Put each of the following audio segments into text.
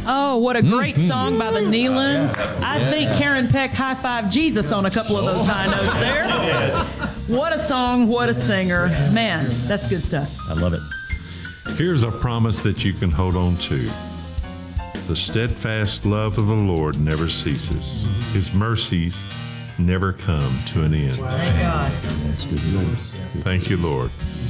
Oh, what a great song by the Neelands. I think Karen Peck high-fived Jesus on a couple of those high notes there. What a song, what a singer. Man, that's good stuff. I love it. Here's a promise that you can hold on to. The steadfast love of the Lord never ceases. His mercies never come to an end. Thank God. That's good news. Thank you, Lord.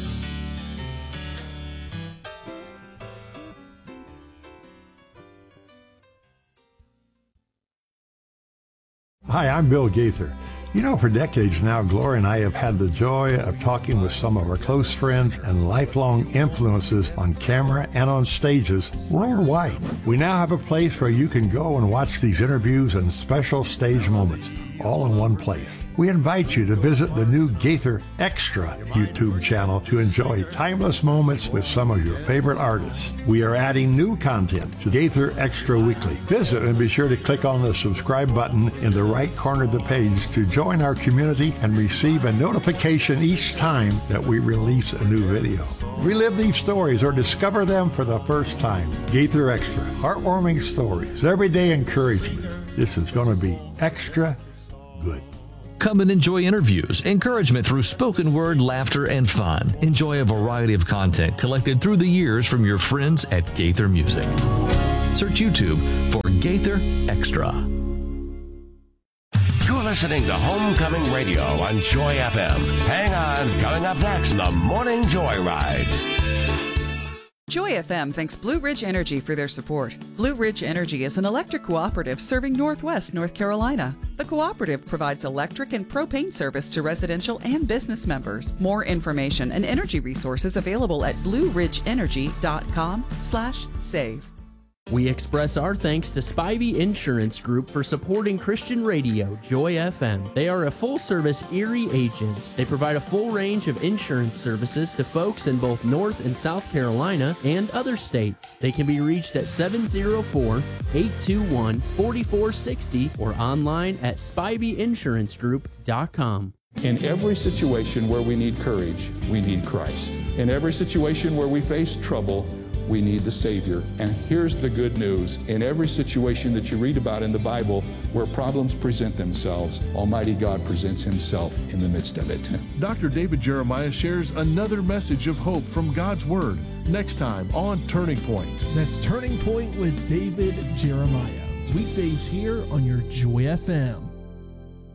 Hi, I'm Bill Gaither. You know, for decades now, Gloria and I have had the joy of talking with some of our close friends and lifelong influences on camera and on stages worldwide. We now have a place where you can go and watch these interviews and special stage moments, all in one place. We invite you to visit the new Gaither Extra YouTube channel to enjoy timeless moments with some of your favorite artists. We are adding new content to Gaither Extra Weekly. Visit and be sure to click on the subscribe button in the right corner of the page to join our community and receive a notification each time that we release a new video. Relive these stories or discover them for the first time. Gaither Extra, heartwarming stories, everyday encouragement. This is going to be extra good. Come and enjoy interviews, encouragement through spoken word, laughter, and fun. Enjoy a variety of content collected through the years from your friends at Gaither Music. Search YouTube for Gaither Extra. You're listening to Homecoming Radio on Joy FM. Hang on, coming up next, the Morning Joyride. Joy FM thanks Blue Ridge Energy for their support. Blue Ridge Energy is an electric cooperative serving Northwest North Carolina. The cooperative provides electric and propane service to residential and business members. More information and energy resources available at blueridgeenergy.com/save. We express our thanks to Spivey Insurance Group for supporting Christian radio, Joy FM. They are a full-service Erie agent. They provide a full range of insurance services to folks in both North and South Carolina and other states. They can be reached at 704-821-4460 or online at SpiveyInsuranceGroup.com. In every situation where we need courage, we need Christ. In every situation where we face trouble, we need the Savior. And here's the good news. In every situation that you read about in the Bible where problems present themselves, Almighty God presents Himself in the midst of it. Dr. David Jeremiah shares another message of hope from God's Word next time on Turning Point. That's Turning Point with David Jeremiah. Weekdays here on your Joy FM.